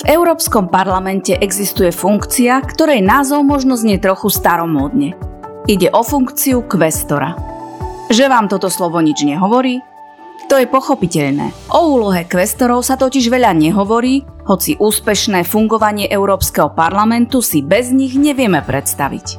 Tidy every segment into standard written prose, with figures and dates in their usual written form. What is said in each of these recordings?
V Európskom parlamente existuje funkcia, ktorej názov možno znie trochu staromódne. Ide o funkciu kvestora. Že vám toto slovo nič nehovorí? To je pochopiteľné. O úlohe kvestorov sa totiž veľa nehovorí, hoci úspešné fungovanie Európskeho parlamentu si bez nich nevieme predstaviť.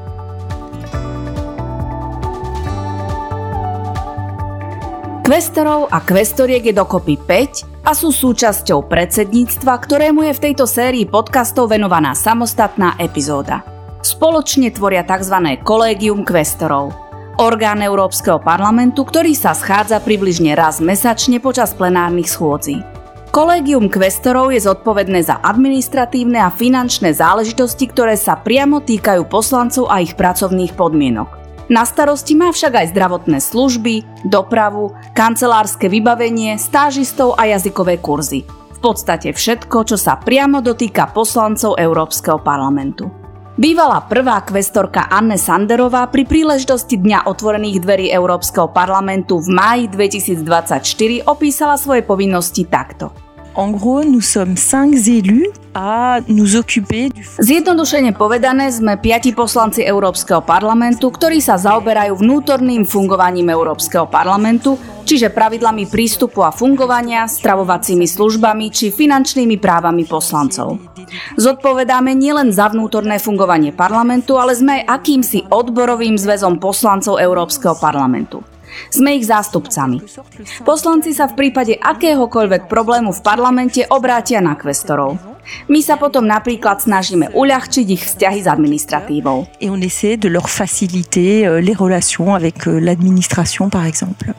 Kvestorov a kvestoriek je dokopy 5 a sú súčasťou predsedníctva, ktorému je v tejto sérii podcastov venovaná samostatná epizóda. Spoločne tvoria tzv. Kolégium kvestorov, orgán Európskeho parlamentu, ktorý sa schádza približne raz mesačne počas plenárnych schôdzí. Kolégium kvestorov je zodpovedné za administratívne a finančné záležitosti, ktoré sa priamo týkajú poslancov a ich pracovných podmienok. Na starosti má však aj zdravotné služby, dopravu, kancelárske vybavenie, stážistov a jazykové kurzy. V podstate všetko, čo sa priamo dotýka poslancov Európskeho parlamentu. Bývalá prvá kvestorka Anne Sanderová pri príležitosti Dňa otvorených dverí Európskeho parlamentu v máji 2024 opísala svoje povinnosti takto. En gros, nous sommes 5 élus à nous occuper du... Zjednodušene povedané, sme 5 poslanci Európskeho parlamentu, ktorí sa zaoberajú vnútorným fungovaním Európskeho parlamentu, čiže pravidlami prístupu a fungovania, stravovacími službami či finančnými právami poslancov. Zodpovedáme nielen za vnútorné fungovanie parlamentu, ale sme aj akýmsi odborovým zväzom poslancov Európskeho parlamentu. Sme ich zástupcami. Poslanci sa v prípade akéhokoľvek problému v parlamente obrátia na kvestorov. My sa potom napríklad snažíme uľahčiť ich vzťahy s administratívou. Et on essaie de leur faciliter les relations avec l'administration par exemple.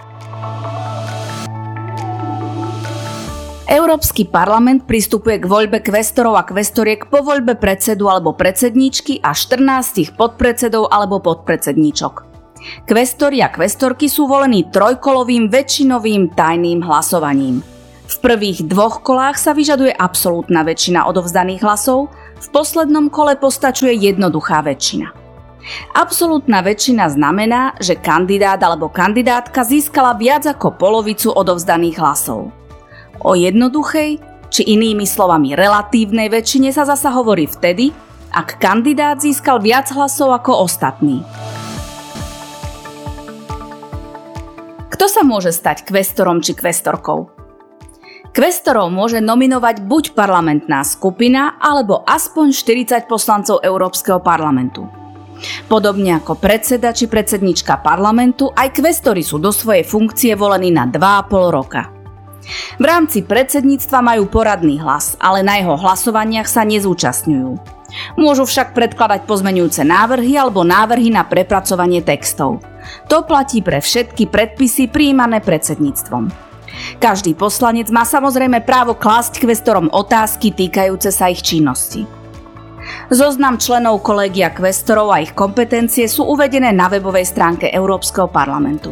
Európsky parlament pristupuje k voľbe kvestorov a kvestoriek po voľbe predsedu alebo predsedníčky a 14 podpredsedov alebo podpredsedníčok. Kvestori a kvestorky sú volení trojkolovým väčšinovým tajným hlasovaním. V prvých 2 kolách sa vyžaduje absolútna väčšina odovzdaných hlasov, v poslednom kole postačuje jednoduchá väčšina. Absolútna väčšina znamená, že kandidát alebo kandidátka získala viac ako polovicu odovzdaných hlasov. O jednoduchej, či inými slovami relatívnej väčšine sa zasa hovorí vtedy, ak kandidát získal viac hlasov ako ostatní. Kto sa môže stať kvestorom či kvestorkou? Kvestorov môže nominovať buď parlamentná skupina, alebo aspoň 40 poslancov Európskeho parlamentu. Podobne ako predseda či predsednička parlamentu, aj kvestori sú do svojej funkcie volení na 2,5 roka. V rámci predsedníctva majú poradný hlas, ale na jeho hlasovaniach sa nezúčastňujú. Môžu však predkladať pozmeňujúce návrhy alebo návrhy na prepracovanie textov. To platí pre všetky predpisy prijímané predsedníctvom. Každý poslanec má samozrejme právo klásť kvestorom otázky týkajúce sa ich činnosti. Zoznam členov kolégia kvestorov a ich kompetencie sú uvedené na webovej stránke Európskeho parlamentu.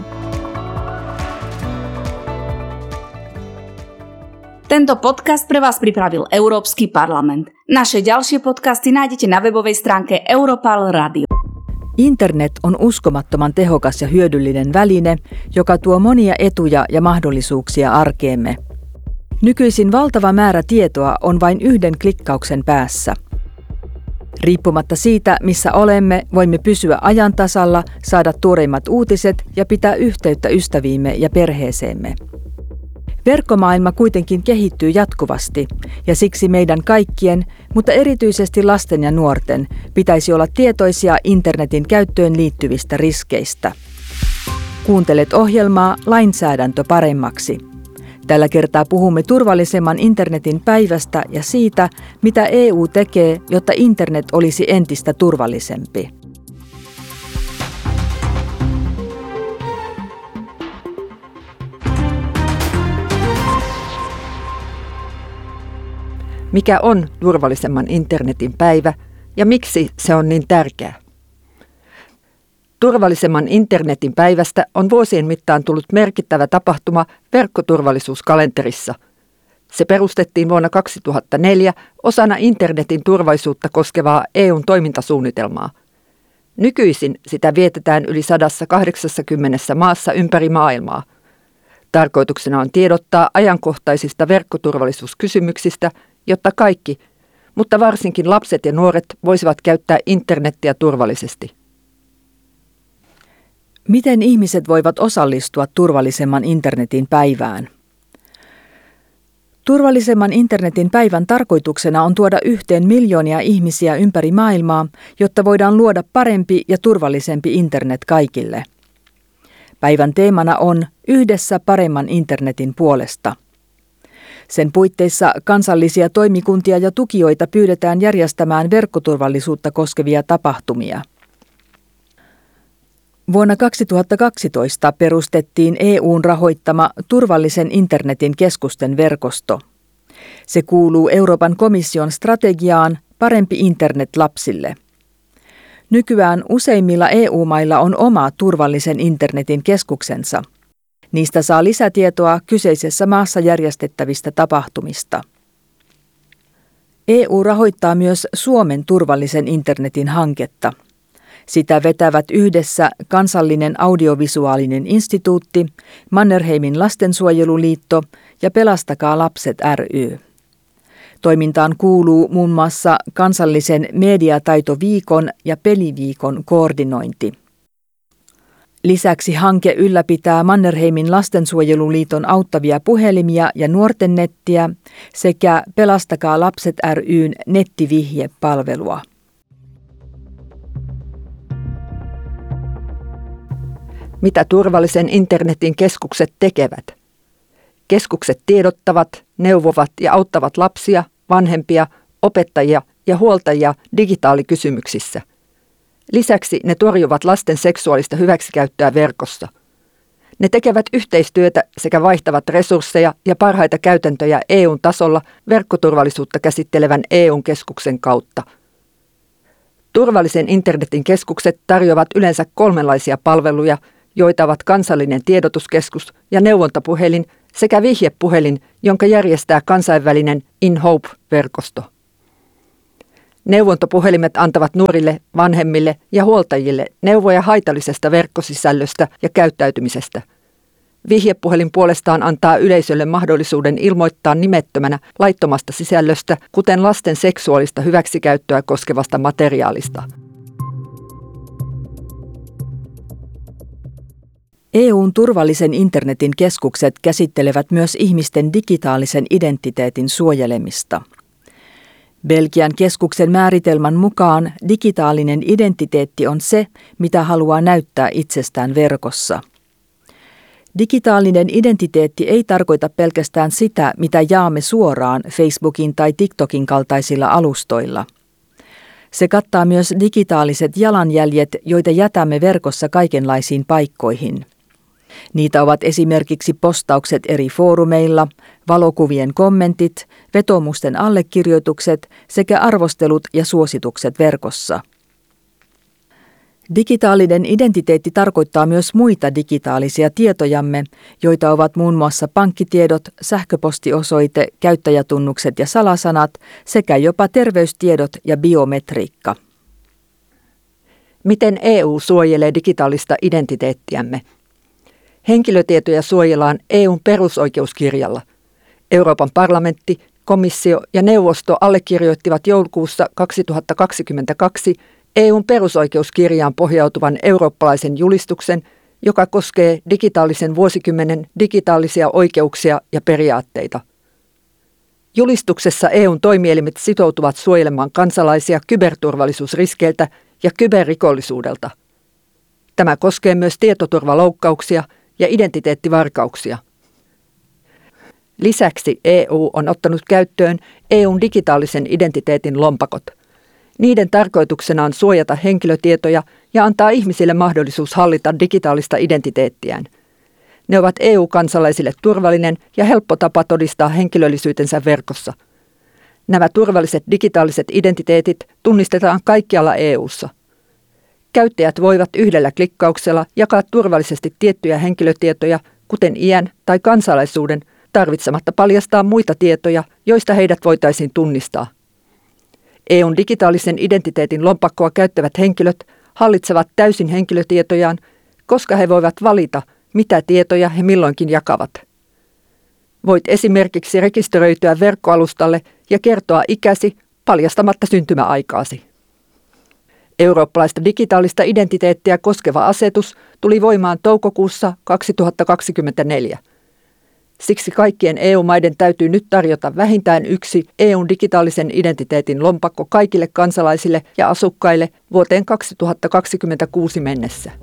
Tento podcast pre vás pripravil Európsky parlament. Naše ďalšie podcasty nájdete na webovej stránke Europarl Radio. Internet on uskomattoman tehokas ja hyödyllinen väline, joka tuo monia etuja ja mahdollisuuksia arkeemme. Nykyisin valtava määrä tietoa on vain yhden klikkauksen päässä. Riippumatta siitä, missä olemme, voimme pysyä ajan tasalla, saada tuoreimmat uutiset ja pitää yhteyttä ystäviimme ja perheeseemme. Verkkomaailma kuitenkin kehittyy jatkuvasti ja siksi meidän kaikkien, mutta erityisesti lasten ja nuorten, pitäisi olla tietoisia internetin käyttöön liittyvistä riskeistä. Kuuntelet ohjelmaa Lainsäädäntö paremmaksi. Tällä kertaa puhumme turvallisemman internetin päivästä ja siitä, mitä EU tekee, jotta internet olisi entistä turvallisempi. Mikä on turvallisemman internetin päivä ja miksi se on niin tärkeä? Turvallisemman internetin päivästä on vuosien mittaan tullut merkittävä tapahtuma verkkoturvallisuuskalenterissa. Se perustettiin vuonna 2004 osana internetin turvallisuutta koskevaa EU:n toimintasuunnitelmaa. Nykyisin sitä vietetään yli 180 maassa ympäri maailmaa. Tarkoituksena on tiedottaa ajankohtaisista verkkoturvallisuuskysymyksistä, jotta kaikki, mutta varsinkin lapset ja nuoret voisivat käyttää internettiä turvallisesti. Miten ihmiset voivat osallistua turvallisemman internetin päivään? Turvallisemman internetin päivän tarkoituksena on tuoda yhteen miljoonia ihmisiä ympäri maailmaa, jotta voidaan luoda parempi ja turvallisempi internet kaikille. Päivän teemana on Yhdessä paremman internetin puolesta. Sen puitteissa kansallisia toimikuntia ja tukijoita pyydetään järjestämään verkkoturvallisuutta koskevia tapahtumia. Vuonna 2012 perustettiin EU:n rahoittama Turvallisen internetin keskusten verkosto. Se kuuluu Euroopan komission strategiaan Parempi internet lapsille. Nykyään useimmilla EU-mailla on oma turvallisen internetin keskuksensa. Niistä saa lisätietoa kyseisessä maassa järjestettävistä tapahtumista. EU rahoittaa myös Suomen turvallisen internetin hanketta. Sitä vetävät yhdessä Kansallinen audiovisuaalinen instituutti, Mannerheimin lastensuojeluliitto ja Pelastakaa lapset ry. Toimintaan kuuluu muun muassa kansallisen mediataitoviikon ja peliviikon koordinointi. Lisäksi hanke ylläpitää Mannerheimin lastensuojeluliiton auttavia puhelimia ja nuorten nettiä sekä Pelastakaa lapset ry:n nettivihjepalvelua. Mitä turvallisen internetin keskukset tekevät? Keskukset tiedottavat, neuvovat ja auttavat lapsia, vanhempia, opettajia ja huoltajia digitaalikysymyksissä. Lisäksi ne torjuvat lasten seksuaalista hyväksikäyttöä verkossa. Ne tekevät yhteistyötä sekä vaihtavat resursseja ja parhaita käytäntöjä EU:n tasolla verkkoturvallisuutta käsittelevän EU:n-keskuksen kautta. Turvallisen internetin keskukset tarjoavat yleensä kolmenlaisia palveluja, joita ovat kansallinen tiedotuskeskus ja neuvontapuhelin sekä vihjepuhelin, jonka järjestää kansainvälinen InHope-verkosto. Neuvontapuhelimet antavat nuorille, vanhemmille ja huoltajille neuvoja haitallisesta verkkosisällöstä ja käyttäytymisestä. Vihjepuhelin puolestaan antaa yleisölle mahdollisuuden ilmoittaa nimettömänä laittomasta sisällöstä, kuten lasten seksuaalista hyväksikäyttöä koskevasta materiaalista. EU:n turvallisen internetin keskukset käsittelevät myös ihmisten digitaalisen identiteetin suojelemista. Belgian keskuksen määritelmän mukaan digitaalinen identiteetti on se, mitä haluaa näyttää itsestään verkossa. Digitaalinen identiteetti ei tarkoita pelkästään sitä, mitä jaamme suoraan Facebookin tai TikTokin kaltaisilla alustoilla. Se kattaa myös digitaaliset jalanjäljet, joita jätämme verkossa kaikenlaisiin paikkoihin. Niitä ovat esimerkiksi postaukset eri foorumeilla, valokuvien kommentit, vetoomusten allekirjoitukset sekä arvostelut ja suositukset verkossa. Digitaalinen identiteetti tarkoittaa myös muita digitaalisia tietojamme, joita ovat muun muassa pankkitiedot, sähköpostiosoite, käyttäjätunnukset ja salasanat sekä jopa terveystiedot ja biometriikka. Miten EU suojelee digitaalista identiteettiämme? Henkilötietoja suojellaan EU:n perusoikeuskirjalla. Euroopan parlamentti, komissio ja neuvosto allekirjoittivat joulukuussa 2022 EU:n perusoikeuskirjaan pohjautuvan eurooppalaisen julistuksen, joka koskee digitaalisen vuosikymmenen digitaalisia oikeuksia ja periaatteita. Julistuksessa EU:n toimielimet sitoutuvat suojelemaan kansalaisia kyberturvallisuusriskeiltä ja kyberrikollisuudelta. Tämä koskee myös tietoturvaloukkauksia ja identiteettivarkauksia. Lisäksi EU on ottanut käyttöön EU:n digitaalisen identiteetin lompakot. Niiden tarkoituksena on suojata henkilötietoja ja antaa ihmisille mahdollisuus hallita digitaalista identiteettiään. Ne ovat EU-kansalaisille turvallinen ja helppo tapa todistaa henkilöllisyytensä verkossa. Nämä turvalliset digitaaliset identiteetit tunnistetaan kaikkialla EU:ssa. Käyttäjät voivat yhdellä klikkauksella jakaa turvallisesti tiettyjä henkilötietoja, kuten iän tai kansalaisuuden, tarvitsematta paljastaa muita tietoja, joista heidät voitaisiin tunnistaa. EU:n digitaalisen identiteetin lompakkoa käyttävät henkilöt hallitsevat täysin henkilötietojaan, koska he voivat valita, mitä tietoja he milloinkin jakavat. Voit esimerkiksi rekisteröityä verkkoalustalle ja kertoa ikäsi, paljastamatta syntymäaikaasi. Eurooppalaista digitaalista identiteettiä koskeva asetus tuli voimaan toukokuussa 2024. Siksi kaikkien EU-maiden täytyy nyt tarjota vähintään yksi EUn digitaalisen identiteetin lompakko kaikille kansalaisille ja asukkaille vuoteen 2026 mennessä.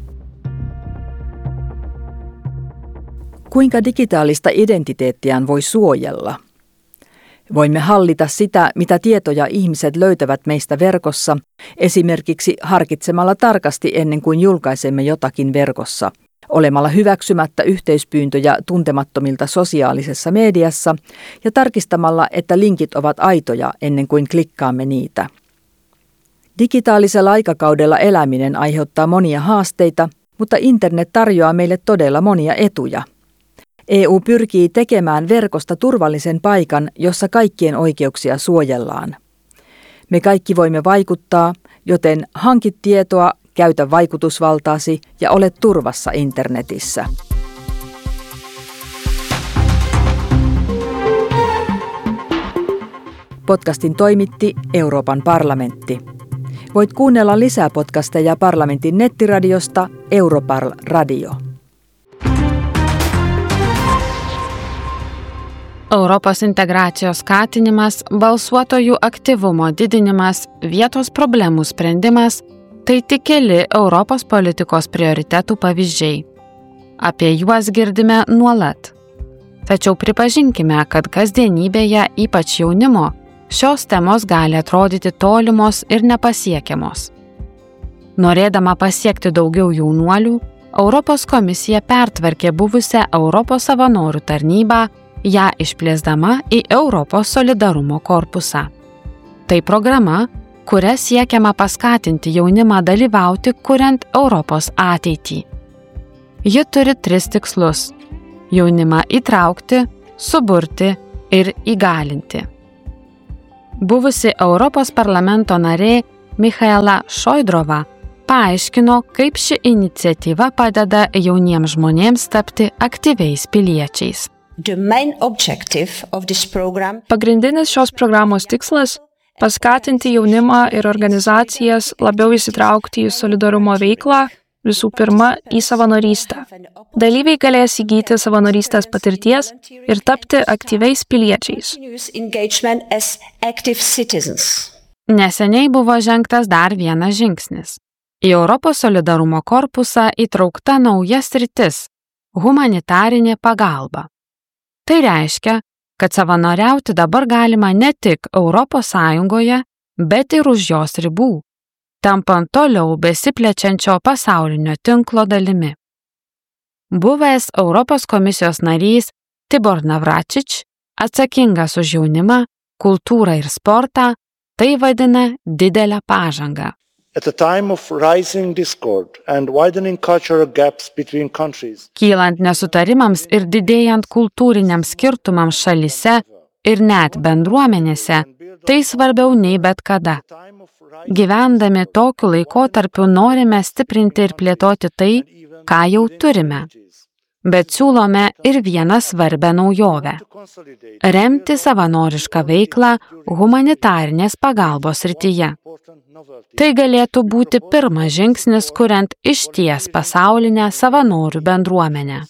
Kuinka digitaalista identiteettiään voi suojella? Voimme hallita sitä, mitä tietoja ihmiset löytävät meistä verkossa, esimerkiksi harkitsemalla tarkasti ennen kuin julkaisemme jotakin verkossa, olemalla hyväksymättä yhteyspyyntöjä tuntemattomilta sosiaalisessa mediassa ja tarkistamalla, että linkit ovat aitoja ennen kuin klikkaamme niitä. Digitaalisella aikakaudella eläminen aiheuttaa monia haasteita, mutta internet tarjoaa meille todella monia etuja. EU pyrkii tekemään verkosta turvallisen paikan, jossa kaikkien oikeuksia suojellaan. Me kaikki voimme vaikuttaa, joten hanki tietoa, käytä vaikutusvaltaasi ja ole turvassa internetissä. Podcastin toimitti Euroopan parlamentti. Voit kuunnella lisää podcasteja parlamentin nettiradiosta Europarl Radio. Europos integracijos skatinimas, balsuotojų aktyvumo didinimas, vietos problemų sprendimas – tai tik keli Europos politikos prioritetų pavyzdžiai. Apie juos girdime nuolat. Tačiau pripažinkime, kad kasdienybėje, ypač jaunimo, šios temos gali atrodyti tolimos ir nepasiekiamos. Norėdama pasiekti daugiau jaunuolių, Europos komisija pertvarkė buvusią Europos savanorių tarnybą, ją išplėsdama į Europos solidarumo korpusą. Tai programa, kuria siekiama paskatinti jaunimą dalyvauti, kuriant Europos ateitį. Ji turi 3 tikslus – jaunimą įtraukti, suburti ir įgalinti. Buvusi Europos parlamento narė Michaela Šoidrova paaiškino, kaip ši iniciatyva padeda jauniems žmonėms tapti aktyviais piliečiais. Pagrindinis šios programos tikslas – paskatinti jaunimą ir organizacijas labiau įsitraukti į solidarumo veiklą, visų pirma, į savanorystę. Dalyviai galės įgyti savanorystės patirties ir tapti aktyviais piliečiais. Neseniai buvo žengtas dar vienas žingsnis. Į Europos solidarumo korpusą įtraukta nauja sritis – humanitarinė pagalba. Tai reiškia, kad savanoriauti dabar galima ne tik Europos Sąjungoje, bet ir už jos ribų, tampant toliau besiplečiančio pasaulinio tinklo dalimi. Buvęs Europos komisijos narys Tibor Navračič, atsakingas už jaunimą, kultūrą ir sportą, tai vadina didelę pažangą. Kylant nesutarimams ir didėjant kultūriniams skirtumams šalyse ir net bendruomenėse, tai svarbiau nei bet kada. Gyvendami tokiu laikotarpiu norime stiprinti ir plėtoti tai, ką jau turime. Bet siūlome ir vieną svarbę naujovę – remti savanorišką veiklą humanitarinės pagalbos srityje. Tai galėtų būti pirmas žingsnis, kuriant išties pasaulinę savanorių bendruomenę.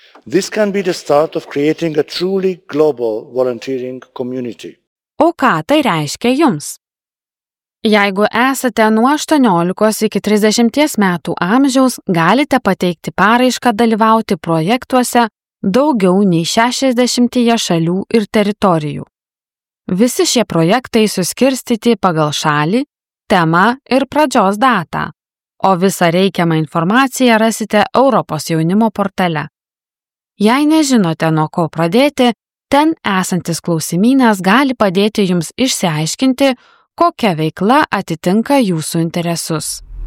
O ką tai reiškia jums? Jeigu esate nuo 18 iki 30 metų amžiaus, galite pateikti paraišką dalyvauti projektuose daugiau nei 60 šalių ir teritorijų. Visi šie projektai suskirstyti pagal šalį, temą ir pradžios datą, o visą reikiamą informaciją rasite Europos jaunimo portale. Jei nežinote, nuo ko pradėti, ten esantis klausimynas gali padėti jums išsiaiškinti, kokia veikla atitinka jūsų interesus.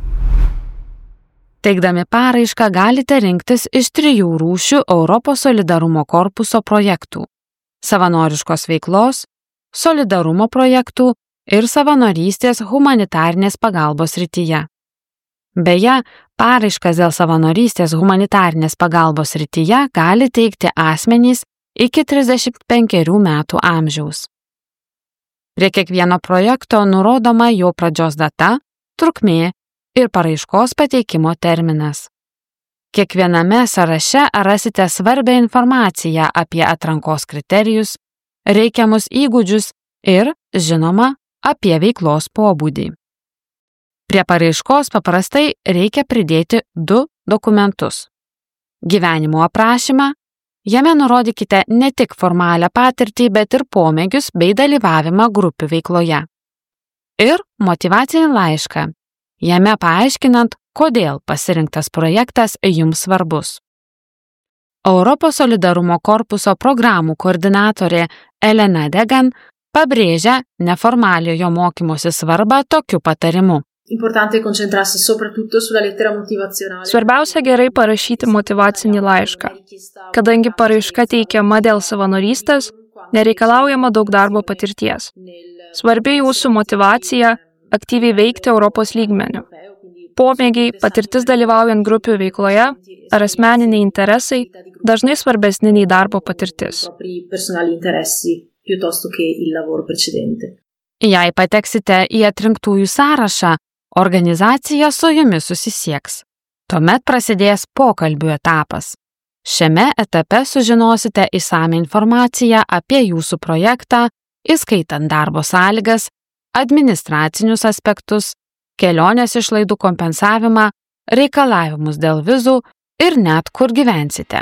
Teikdami paraišką galite rinktis iš 3 rūšių Europos solidarumo korpuso projektų – savanoriškos veiklos, solidarumo projektų ir savanorystės humanitarinės pagalbos srityje. Beje, paraiškas dėl savanorystės humanitarinės pagalbos srityje gali teikti asmenys iki 35 metų amžiaus. Prie kiekvieno projekto nurodoma jo pradžios data, trukmė ir paraiškos pateikimo terminas. Kiekviename sąraše rasite svarbią informaciją apie atrankos kriterijus, reikiamus įgūdžius ir, žinoma, apie veiklos pobūdį. Prie paraiškos paprastai reikia pridėti 2 dokumentus. Gyvenimo aprašymą, jame nurodykite ne tik formalią patirtį, bet ir pomėgius bei dalyvavimą grupių veikloje. Ir motyvacinį laišką, jame paaiškinant, kodėl pasirinktas projektas jums svarbus. Europos solidarumo korpuso programų koordinatorė Elena Degan pabrėžia neformaliojo mokymosi svarbą tokiu patarimu. Svarbiausia gerai parašyti motyvacinį laišką. Kadangi paraiška teikiama dėl savanorystės, nereikalaujama daug darbo patirties. Svarbi jūsų motyvacija aktyviai veikti Europos lygmeniu. Pomėgiai, patirtis dalyvaujant grupių veikloje ar asmeniniai interesai dažnai svarbesni nei darbo patirtis. Jei pateksite į atrinktųjų sąrašą, organizacija su jumis susisieks. Tuomet prasidės pokalbių etapas. Šiame etape sužinosite išsamią informaciją apie jūsų projektą, įskaitant darbo sąlygas, administracinius aspektus, kelionės išlaidų kompensavimą, reikalavimus dėl vizų ir net kur gyvensite.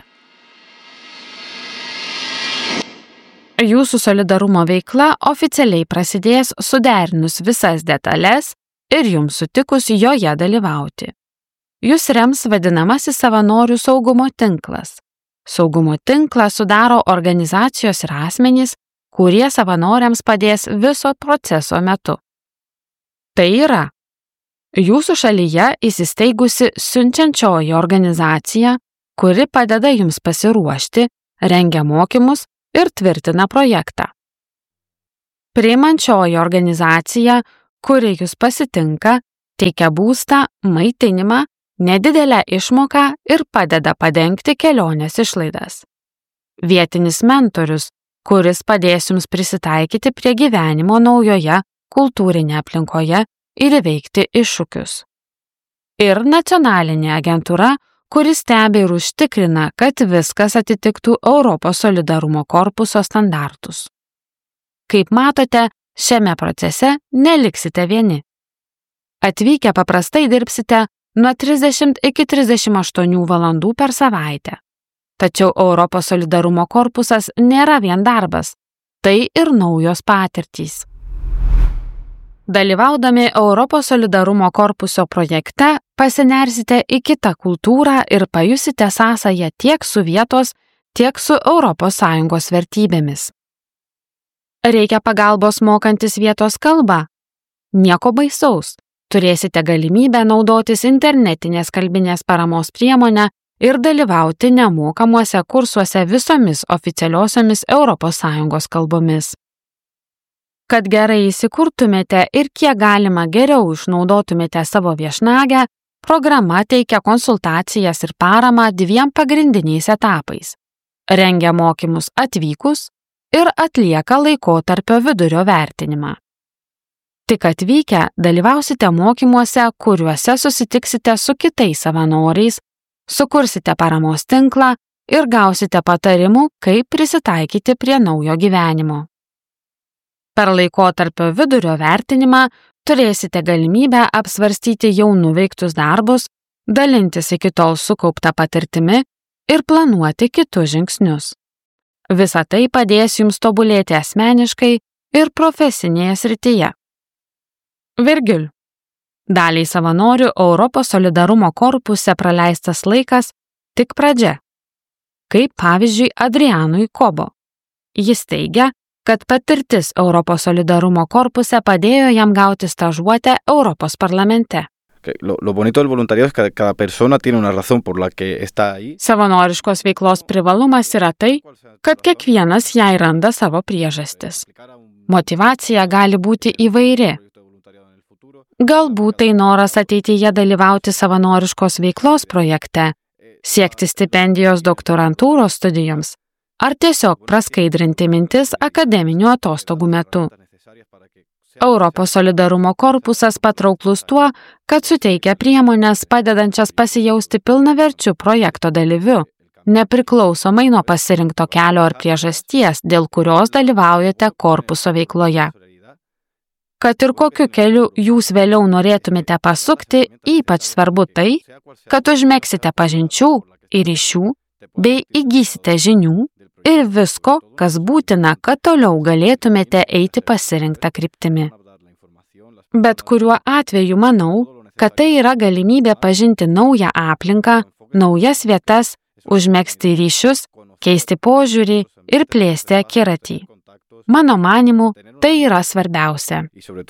Jūsų solidarumo veikla oficialiai prasidės suderinus visas detalės ir jums sutikus joje dalyvauti. Jūs rems vadinamasis savanorių saugumo tinklas. Saugumo tinklą sudaro organizacijos ir asmenys, kurie savanoriams padės viso proceso metu. Tai yra jūsų šalyje įsisteigusi siunčiančioji organizacija, kuri padeda jums pasiruošti, rengia mokymus ir tvirtina projektą. Priimančioji organizacija, kuri jūs pasitinka, teikia būstą, maitinimą, nedidelę išmoką ir padeda padengti kelionės išlaidas. Vietinis mentorius, kuris padės jums prisitaikyti prie gyvenimo naujoje kultūrinėje aplinkoje ir įveikti iššūkius. Ir nacionalinė agentūra, kuris stebi ir užtikrina, kad viskas atitiktų Europos solidarumo korpuso standartus. Kaip matote, šiame procese neliksite vieni. Atvykę paprastai dirbsite nuo 30 iki 38 valandų per savaitę. Tačiau Europos solidarumo korpusas nėra vien darbas, tai ir naujos patirtys. Dalyvaudami Europos solidarumo korpuso projekte pasinersite į kitą kultūrą ir pajusite sąsają tiek su vietos, tiek su ES vertybėmis. Reikia pagalbos mokantis vietos kalbą? Nieko baisaus. Turėsite galimybę naudotis internetinės kalbinės paramos priemonę ir dalyvauti nemokamuose kursuose visomis oficialiosiomis ES kalbomis. Kad gerai įsikurtumėte ir kiek galima geriau išnaudotumėte savo viešnagę, programa teikia konsultacijas ir paramą 2 pagrindiniais etapais. Rengia mokymus atvykus ir atlieka laikotarpio vidurio vertinimą. Tik atvykę dalyvausite mokymuose, kuriuose susitiksite su kitais savanoriais, sukursite paramos tinklą ir gausite patarimų, kaip prisitaikyti prie naujo gyvenimo. Per laikotarpio vidurio vertinimą turėsite galimybę apsvarstyti jau nuveiktus darbus, dalintis iki tol sukauptą patirtimi ir planuoti kitus žingsnius. Visa tai padės jums tobulėti asmeniškai ir profesinėje srityje. Virgil. Daliai savanorių Europos solidarumo korpuse praleistas laikas tik pradžia. Kaip pavyzdžiui Adrianui Kobo. Jis teigia, kad patirtis Europos solidarumo korpuse padėjo jam gauti stažuotę Europos parlamente. Lo bonito del voluntariado es que cada persona tiene una razón por la que está ahí. Savanoriškos veiklos privalumas yra tai, kad kiekvienas jai randa savo priežastis. Motyvacija gali būti įvairi. Galbūt tai noras ateityje dalyvauti savanoriškos veiklos projekte, siekti stipendijos doktorantūros studijoms, ar tiesiog praskaidrinti mintis akademinių atostogų metu. Europos solidarumo korpusas patrauklus tuo, kad suteikia priemonės padedančias pasijausti pilnaverčiu projekto dalyviu, nepriklausomai nuo pasirinkto kelio ar priežasties, dėl kurios dalyvaujate korpuso veikloje. Kad ir kokiu keliu jūs vėliau norėtumėte pasukti, ypač svarbu tai, kad užmegsite pažinčių ir ryšių, bei įgysite žinių ir visko, kas būtina, kad toliau galėtumėte eiti pasirinktą kryptimi. Bet kuriuo atveju manau, kad tai yra galimybė pažinti naują aplinką, naujas vietas, užmegzti ryšius, keisti požiūrį ir plėsti akiratį. Mano manimu, tai yra svarbiausia.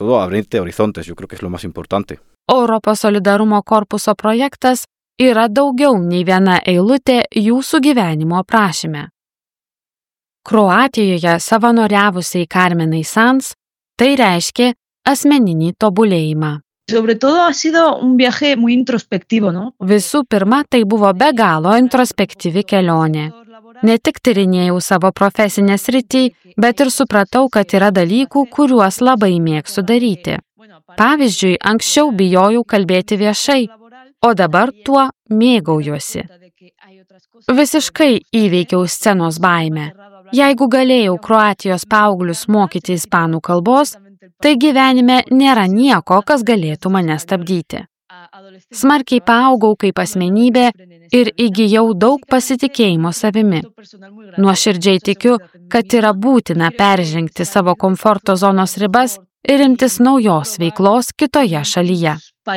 Europos solidarumo korpuso projektas yra daugiau nei viena eilutė jūsų gyvenimo aprašyme. Kroatijoje savanoriavusiai Carmenai Sans tai reiškia asmeninį tobulėjimą. Visų pirma, tai buvo be galo introspektyvi kelionė. Ne tik tyrinėjau savo profesinę sritį, bet ir supratau, kad yra dalykų, kuriuos labai mėgstu daryti. Pavyzdžiui, anksčiau bijojau kalbėti viešai, o dabar tuo mėgaujuosi. Visiškai įveikiau scenos baimę. Jeigu galėjau Kroatijos paauglius mokyti ispanų kalbos, tai gyvenime nėra nieko, kas galėtų mane stabdyti. Smarkiai paaugau kaip asmenybė ir įgijau daug pasitikėjimo savimi. Nuoširdžiai tikiu, kad yra būtina peržengti savo komforto zonos ribas ir imtis naujos veiklos kitoje šalyje.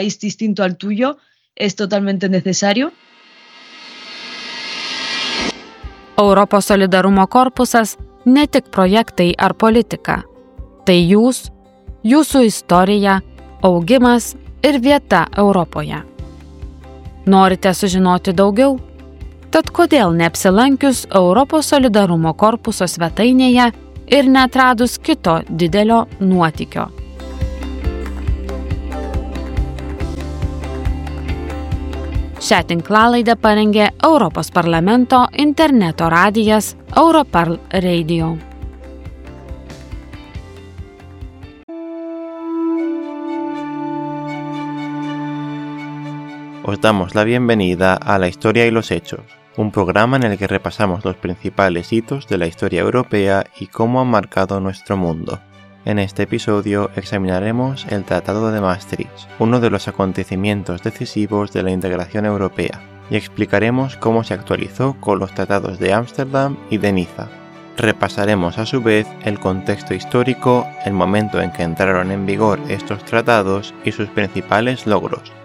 Europos solidarumo korpusas ne tik projektai ar politika. Tai jūs, jūsų istorija, augimas ir vieta Europoje. Norite sužinoti daugiau? Tad kodėl neapsilankius Europos solidarumo korpuso svetainėje ir neatradus kito didelio nuotykio? Šią tinklalaidę parengė Europos parlamento interneto radijas Europarl Radio. Os damos la bienvenida a La Historia y los Hechos, un programa en el que repasamos los principales hitos de la historia europea y cómo han marcado nuestro mundo. En este episodio examinaremos el Tratado de Maastricht, uno de los acontecimientos decisivos de la integración europea, y explicaremos cómo se actualizó con los tratados de Ámsterdam y de Niza. Repasaremos a su vez el contexto histórico, el momento en que entraron en vigor estos tratados y sus principales logros.